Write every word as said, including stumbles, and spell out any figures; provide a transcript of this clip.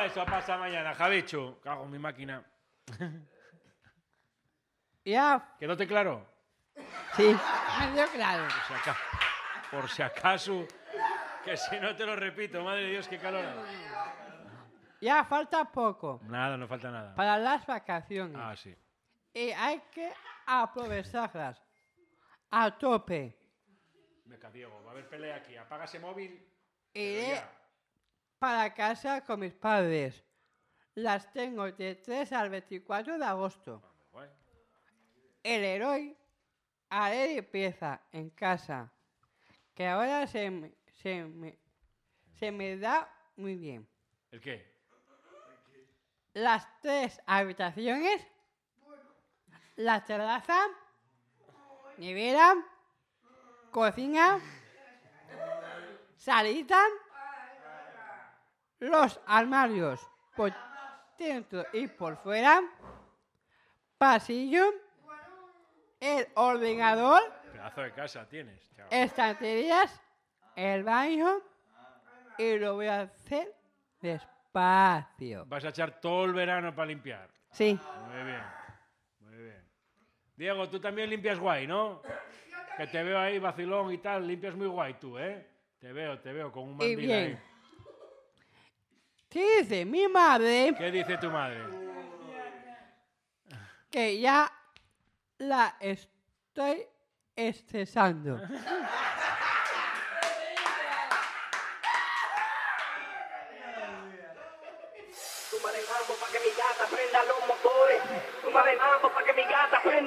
Bueno, eso pasa mañana, Javichu. Cago en mi máquina. Ya. ¿Quedóte claro? Sí, medio claro. Por si acaso, por si acaso, que si no te lo repito, madre de Dios, qué calor. Ya falta poco. Nada, no falta nada. Para las vacaciones. Ah, sí. Y hay que aprovecharlas a tope. Venga, Diego, va a haber pelea aquí. Apaga ese móvil. Iré para casa con mis padres. Las tengo de tres al veinticuatro de agosto. El héroe haré limpieza en casa, que ahora se me, se me, se me da muy bien. ¿El qué? Las tres habitaciones, la terraza, nevera, cocina, salita, los armarios por dentro y por fuera, pasillo, el ordenador, Pedazo de casa tienes, chaval. estanterías, el baño y lo voy a hacer despacio. Vas a echar todo el verano para limpiar. Sí. Muy bien, muy bien. Diego, tú también limpias guay, ¿no? Que te veo ahí vacilón y tal, limpias muy guay tú, ¿eh? Te veo, te veo con un Y mandil bien. ahí. ¿Qué dice mi madre? ¿Qué dice tu madre? Que ya la estoy estresando. Súmale mambo pa' que mi gata prenda los motores. Súmale mambo pa' que mi gata prenda.